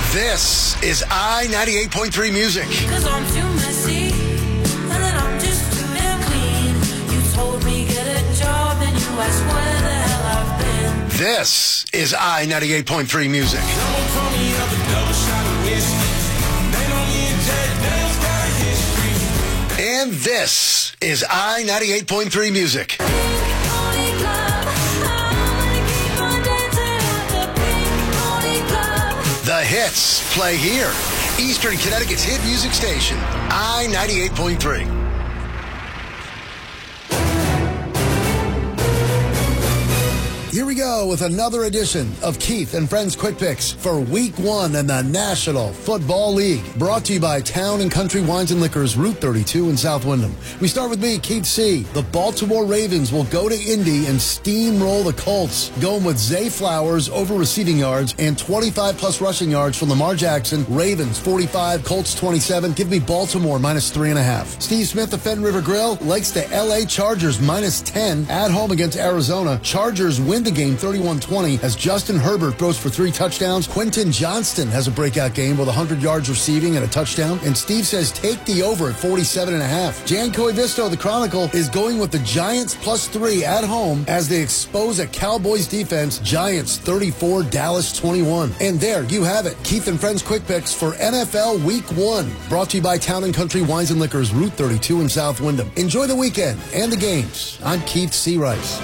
This is I-98.3 Music. Cause I'm too messy, and then I'm just too damn clean. You told me get a job, and you asked where the hell I've been. This is I-98.3 Music. And this is I-98.3 Music. The hits play here. Eastern Connecticut's hit music station, I-98.3. Here we go with another edition of Keith and Friends Quick Picks for Week 1 in the National Football League. Brought to you by Town and Country Wines and Liquors, Route 32 in South Windham. We start with me, Keith C. The Baltimore Ravens will go to Indy and steamroll the Colts, going with Zay Flowers over receiving yards and 25-plus rushing yards from Lamar Jackson. Ravens 45, Colts 27. Give me Baltimore minus 3.5. Steve Smith of Fenton River Grill likes the L.A. Chargers minus 10 at home against Arizona. Chargers win the game 31-20 as Justin Herbert throws for 3 touchdowns. Quentin Johnston has a breakout game with 100 yards receiving and a touchdown. And Steve says take the over at 47.5. Jan Coivisto of the Chronicle is going with the Giants plus 3 at home as they expose a Cowboys defense. Giants 34, Dallas 21. And there you have it. Keith and Friends Quick Picks for NFL Week 1. Brought to you by Town and Country Wines and Liquors, Route 32 in South Windham. Enjoy the weekend and the games. I'm Keith C. Rice.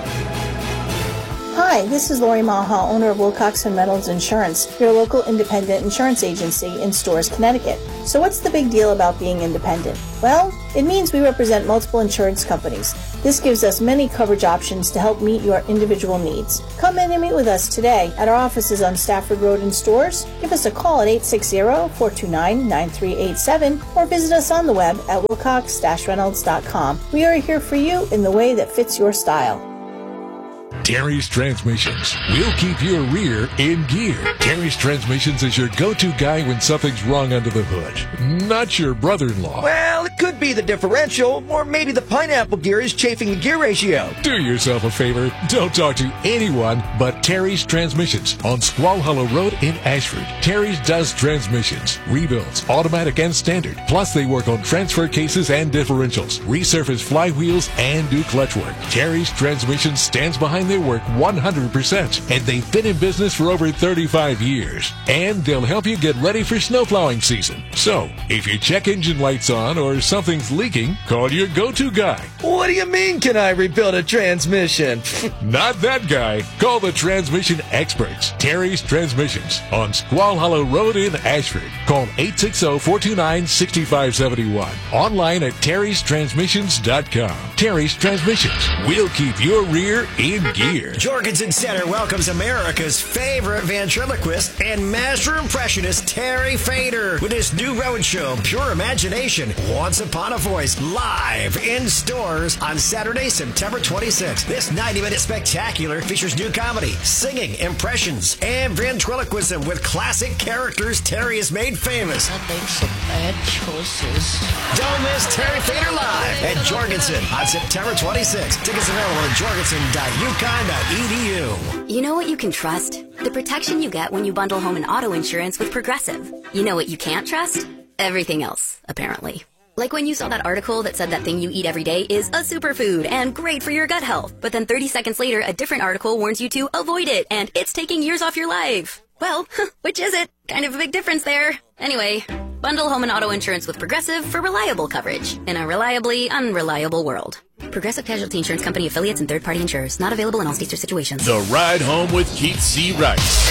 Hi, this is Lori Maha, owner of Wilcox & Reynolds Insurance, your local independent insurance agency in Storrs, Connecticut. So what's the big deal about being independent? Well, it means we represent multiple insurance companies. This gives us many coverage options to help meet your individual needs. Come in and meet with us today at our offices on Stafford Road in Storrs. Give us a call at 860-429-9387 or visit us on the web at wilcox-reynolds.com. We are here for you in the way that fits your style. Terry's Transmissions. We'll keep your rear in gear. Terry's Transmissions is your go-to guy when something's wrong under the hood. Not your brother-in-law. Well, it could be the differential, or maybe the pineapple gear is chafing the gear ratio. Do yourself a favor. Don't talk to anyone but Terry's Transmissions on Squall Hollow Road in Ashford. Terry's does transmissions, rebuilds, automatic and standard. Plus, they work on transfer cases and differentials, resurface flywheels, and do clutch work. Terry's Transmissions stands behind their work 100%, and they've been in business for over 35 years. And they'll help you get ready for snow plowing season. So, if your check engine light's on or something's leaking, call your go-to guy. What do you mean, can I rebuild a transmission? Not that guy. Call the transmission experts. Terry's Transmissions on Squall Hollow Road in Ashford. Call 860-429-6571. Online at terrystransmissions.com. Terry's Transmissions. We'll keep your rear in gear. Jorgensen Center welcomes America's favorite ventriloquist and master impressionist, Terry Fader, with his new road show, Pure Imagination, Once Upon a Voice, live in stores on Saturday, September 26th. This 90-minute spectacular features new comedy, singing, impressions, and ventriloquism with classic characters Terry has made famous. I make some bad choices. Don't miss Terry Fader live at Jorgensen on September 26th. Tickets available at jorgensen.uconn.edu. You know what you can trust? The protection you get when you bundle home and auto insurance with Progressive. You know what you can't trust? Everything else, apparently. Like when you saw that article that said that thing you eat every day is a superfood and great for your gut health. But then 30 seconds later, a different article warns you to avoid it and it's taking years off your life. Well, which is it? Kind of a big difference there. Anyway, bundle home and auto insurance with Progressive for reliable coverage in a reliably unreliable world. Progressive Casualty Insurance Company affiliates and third-party insurers. Not available in all states or situations. The Ride Home with Keith C. Rice.